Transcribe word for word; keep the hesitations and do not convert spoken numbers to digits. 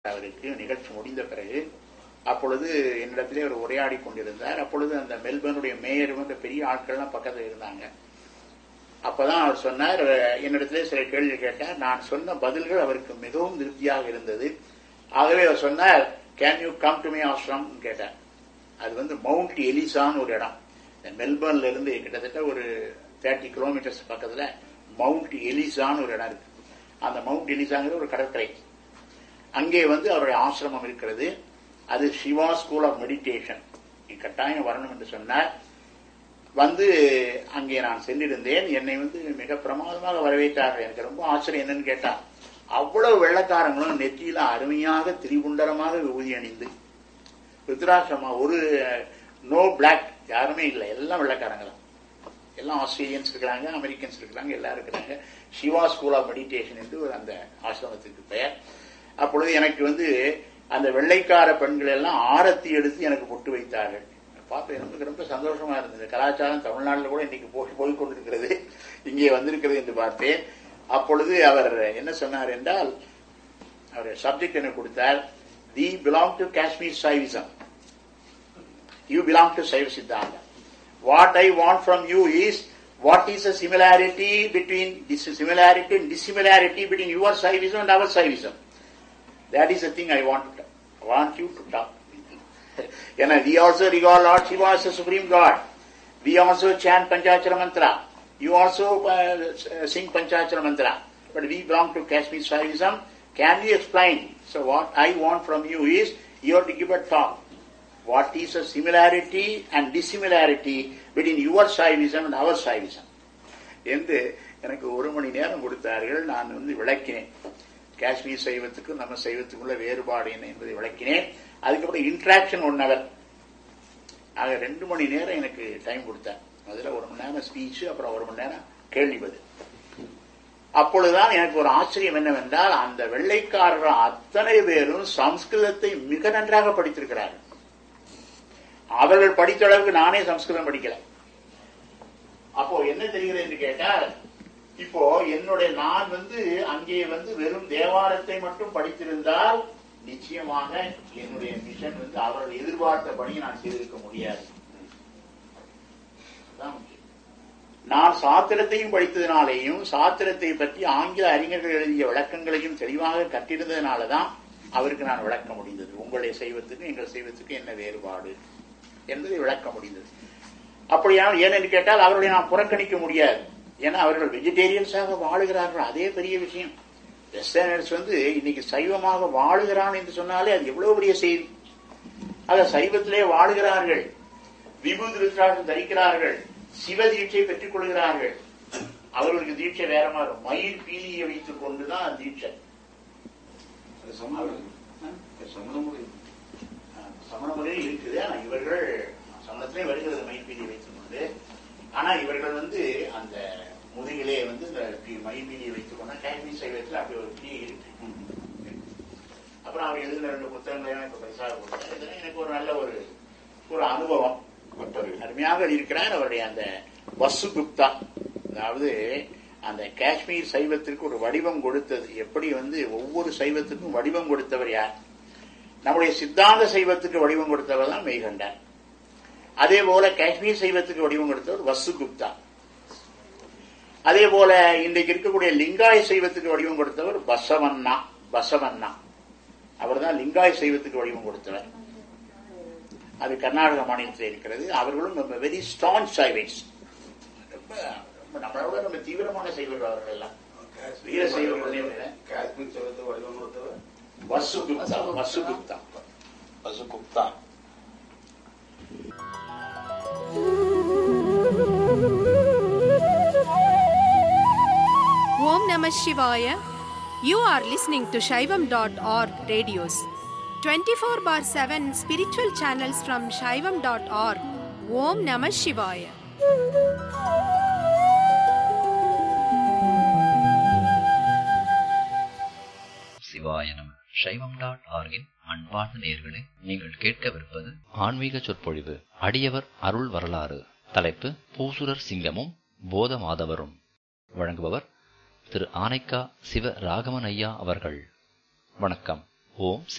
அவருக்கு நிகழ்ச்சி முடிந்த பிறகு அப்பொழுது என்னிடத்திலே அவர் உரையாடி கொண்டிருந்தார். அப்பொழுது அந்த மெல்பர்னுடைய மேயர் வந்து பெரிய ஆட்கள்லாம் பக்கத்தில் இருந்தாங்க. அப்பதான் அவர் சொன்னார், என்னிடத்திலே சில கேள்வி கேட்டார். நான் சொன்ன பதில்கள் அவருக்கு மிகவும் திருப்தியாக இருந்தது. ஆகவே அவர் சொன்னார், can you come to my ashram கேட்டார். அது வந்து மவுண்ட் எலிசான்னு ஒரு இடம். மெல்பர்ன்ல இருந்து கிட்டத்தட்ட ஒரு தேர்ட்டி கிலோமீட்டர்ஸ் பக்கத்துல மவுண்ட் எலிசான்னு ஒரு இடம் இருக்கு. அந்த மவுண்ட் எலிசாங்கிற ஒரு கடற்கரை, அங்கே வந்து அவருடைய ஆசிரமம் இருக்கிறது. அது சிவா ஸ்கூல் ஆஃப் மெடிடேஷன். கட்டாயம் வரணும் என்று சொன்னார். வந்து அங்கே நான் சென்றிருந்தேன். என்னை வந்து மிக பிரமாதமாக வரவேற்றார்கள். எனக்கு ரொம்ப ஆச்சரியம் என்னன்னு கேட்டா, அவ்வளவு வெள்ளக்காரங்களும் நெற்றியில அருமையாக திரிபுண்டரமாக விபூதி அணிந்து, ருத்ராட்சமா, ஒரு நோ பிளாக் யாருமே இல்லை, எல்லாம் வெள்ளக்காரங்க தான். எல்லாம் ஆஸ்திரேலியன்ஸ் இருக்கிறாங்க, அமெரிக்கன்ஸ் இருக்கிறாங்க, எல்லாம் இருக்கிறாங்க. சிவா ஸ்கூல் ஆஃப் மெடிடேஷன் என்று அந்த ஆசிரமத்துக்கு பெயர். அப்பொழுது எனக்கு வந்து அந்த வெள்ளைக்கார பெண்கள் எல்லாம் ஆரத்தி எடுத்து எனக்கு பொட்டு வைத்தார்கள். பார்த்து எனக்கு ரொம்ப சந்தோஷமா இருந்தது. கலாச்சாரம் தமிழ்நாட்டில் கூட இன்னைக்கு போய் போய்கொண்டிருக்கிறது, இங்கே வந்திருக்கிறது என்று பார்த்தேன். அப்பொழுது அவர் என்ன சொன்னார் என்றால், அவர் சப்ஜெக்ட் என்ன கொடுத்தார், தி belong to Kashmir Saivism, you belong to சைவ சித்தாந்தம். What I want from you is, what is the similarity between this similarity and dissimilarity between your Saivism and our Saivism? That is the thing I want to talk. I want you to talk. And we also regard Lord Shiva as the supreme God. We also chant Panchachara mantra. You also uh, sing Panchachara mantra. But we belong to Kashmir Saivism. Can you explain? So what I want from you is, you have to give a talk. What is the similarity and dissimilarity between your Saivism and our Saivism? என்று எனக்கு ஒரு மணி நேரம் கொடுத்தார்கள். நான் வந்து விளக்கினேன், காஷ்மீர் சைவத்துக்கும் நம்ம சைவத்துக்குள்ள வேறுபாடு என்ன என்பதை விளக்கினேன். அதுக்கப்புறம் இன்ட்ராக்ஷன் ஒன் ஹவர், ஆக ரெண்டு மணி நேரம் எனக்கு டைம் கொடுத்தேன். அதுல ஒரு மணி நேரம் ஸ்பீச், அப்புறம் ஒரு மணி நேரம் கேள்வி பதில். அப்பொழுதுதான் எனக்கு ஒரு ஆச்சரியம் என்னவென்றால், அந்த வெள்ளைக்காரர்கள் அத்தனை பேரும் சம்ஸ்கிருதத்தை மிக நன்றாக படித்திருக்கிறார்கள். அவர்கள் படித்த அளவுக்கு நானே சம்ஸ்கிருதம் படிக்கல. அப்போ என்ன தெரிகிறது என்று கேட்டால், இப்போ என்னுடைய நான் வந்து அங்கே வந்து வெறும் தேவாரத்தை மட்டும் படித்திருந்தால் நிச்சயமாக என்னுடைய மிஷன் வந்து அவர்கள் எதிர்பார்த்தபடி நான் செய்திருக்க முடியாது. நான் சாத்திரத்தையும் படித்ததினாலேயும் சாத்திரத்தை பற்றி ஆங்கில அறிஞர்கள் எழுதிய விளக்கங்களையும் தெளிவாக கற்றிருந்ததுனாலதான் அவருக்கு நான் விளக்க முடிந்தது. உங்களுடைய சைவத்துக்கும் எங்கள் சைவத்துக்கும் என்ன வேறுபாடு என்பதை விளக்க முடிந்தது. அப்படியான ஏனென்று கேட்டால் அவர்களை நாம் புறக்கணிக்க முடியாது. ஏன்னா அவர்கள் வெஜிடேரியன்ஸாக வாழுகிறார்கள், அதே பெரிய விஷயம். வெஸ்டர்னர்ஸ் வந்து இன்னைக்கு சைவமாக வாழுகிறான் என்று சொன்னாலே அது எவ்வளவு பெரிய செய்தி. ஆக சைவத்திலே வாழுகிறார்கள், விபூதி ருத்ராட்சம் தரிக்கிறார்கள், சிவ தீட்சை பெற்றுக் கொள்கிறார்கள். அவர்களுக்கு தீட்சை வேற மாதிரி, மயில் பீலியை வைத்துக் கொண்டுதான் தீட்சை. சமண முறையில் இருக்குது. ஆனா இவர்கள் சமணத்திலே வருகிறது மயில் பீலியை வைத்துக் கொண்டு. ஆனா இவர்கள் வந்து அந்த முதுகிலே வந்து இந்த மைபீலியை வைத்துக் கொண்டா காஷ்மீர் சைவத்தில் அப்படி ஒரு பிரியை இருக்கு. அப்புறம் அவர் எழுதின ரெண்டு புத்தகங்களையும் இப்ப பரிசாக கொடுத்தார். எனக்கு ஒரு நல்ல ஒரு ஒரு அனுபவம். அருமையாக இருக்கிறார் அவருடைய அந்த வசுகுப்தா, அதாவது அந்த காஷ்மீர் சைவத்திற்கு ஒரு வடிவம் கொடுத்தது. எப்படி வந்து ஒவ்வொரு சைவத்துக்கும் வடிவம் கொடுத்தவர் யார்? நம்முடைய சித்தாந்த சைவத்துக்கு வடிவம் கொடுத்தவர் தான் மெய்கண்டார். அதே போல காஷ்மீர் சைவத்துக்கு வடிவம் கொடுத்தவர் வசுகுப்தா. அதே போல இன்றைக்கு இருக்கக்கூடிய லிங்காய சைவத்துக்கு வடிவம் கொடுத்தவர் பசவண்ணா. பசவண்ணா அவர் தான் லிங்காய சைவத்துக்கு வடிவம் கொடுத்தவர். அது கர்நாடக மாநிலத்தில் இருக்கிறது. அவர்களும் நம்ம வெரி ஸ்ட்ராங் சைவர்ஸ், ரொம்ப நம்மளோட ரொம்ப தீவிரமான சைவர்கள் அவர்கள் எல்லாம். வீர சைவர்கள் காஷ்மீர் சைவத்துக்கு வடிவம் கொடுத்தவர் Vasugupta. Vasugupta Vasugupta Om Namah Shivaya. You are listening to Shaivam dot org radios. twenty-four bar seven spiritual channels from Shaivam dot org. Om Namah Shivaya. சிவாய நம. சைவம் டாட் ஆர்கின் அன்பார்ந்த நேயர்களே, நீங்கள் கேட்கவிருப்பது ஆன்மீக சொற்பொழிவு. அடியவர் அருள் வரலாறு. தலைப்பு பூசுரர் சிங்கமும் போத மாதவரும். வழங்குபவர் திரு ஆனைக்கா சிவ ராகவன் ஐயா அவர்கள். வணக்கம். ஓம்